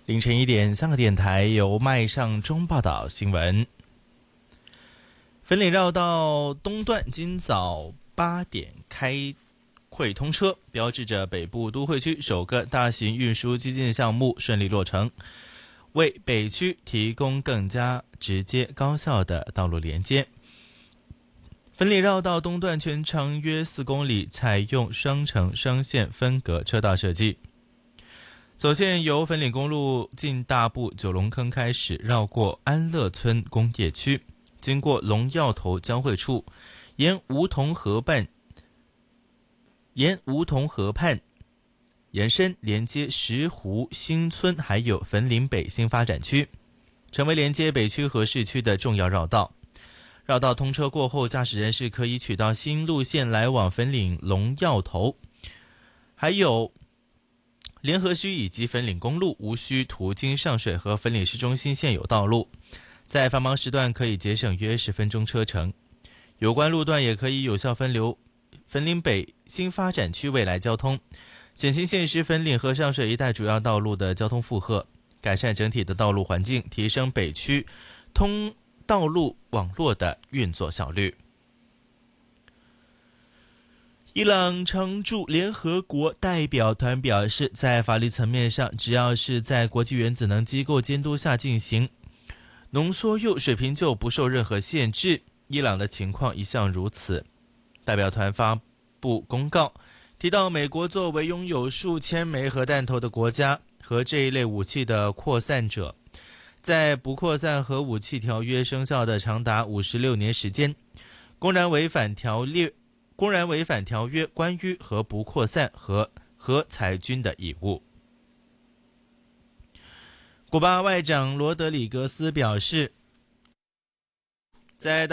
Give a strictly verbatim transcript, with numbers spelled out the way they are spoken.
凌晨一点，香港电台由麦尚中报道新闻。粉岭绕道东段今早八点开会通车，标志着北部都会区首个大型运输基建项目顺利落成，为北区提供更加直接高效的道路连接。粉岭绕道东段全长约四公里，采用双程双线分隔车道设计。走线由粉岭公路进大埔九龙坑开始，绕过安乐村工业区，经过龙耀头交汇处，沿梧桐河畔沿梧桐河畔延伸，连接石湖新村还有粉岭北新发展区，成为连接北区和市区的重要绕道。绕道通车过后，驾驶人士可以取到新路线来往粉岭龙耀头，还有联合区以及粉岭公路，无需途经上水和粉岭市中心现有道路，在繁忙时段可以节省约十分钟车程。有关路段也可以有效分流粉岭北新发展区未来交通，减轻现时粉岭和上水一带主要道路的交通负荷，改善整体的道路环境，提升北区通道路网络的运作效率。伊朗常驻联合国代表团表示，在法律层面上，只要是在国际原子能机构监督下进行浓缩铀水平就不受任何限制。伊朗的情况一向如此。代表团发布公告，提到美国作为拥有数千枚核弹头的国家和这一类武器的扩散者，在不扩散核武器条约生效的长达五十六年时间，公然违反条例公然违反条约关于核不扩散和核裁军的义务。古巴外长罗德里格斯表示，在